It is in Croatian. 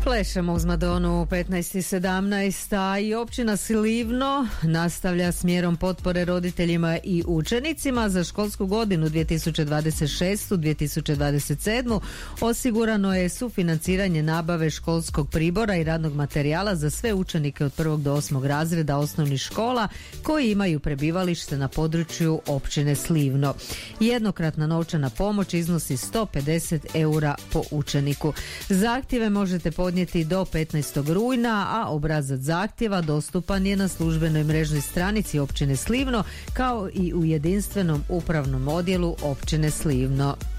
Plešemo uz Madonu 15.17, a i općina Slivno nastavlja s mjerom potpore roditeljima i učenicima za školsku godinu 2026-2027. Osigurano je sufinanciranje nabave školskog pribora i radnog materijala za sve učenike od 1. do 8. razreda osnovnih škola koji imaju prebivalište na području općine Slivno. Jednokratna novčana pomoć iznosi 150 eura po učeniku. Zahtjeve možete podnijeti do 15. rujna, a obrazac zahtjeva dostupan je na službenoj mrežnoj stranici općine Slivno kao i u jedinstvenom upravnom odjelu općine Slivno.